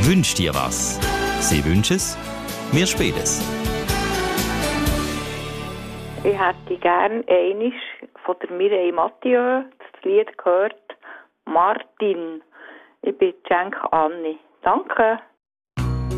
Wünsch dir was. Sie wünschen es, wir spielen es. Ich hätte gerne einmal von der Mireille Mathieu das Lied gehört, Martin. Ich bin Cenk Anni. Danke.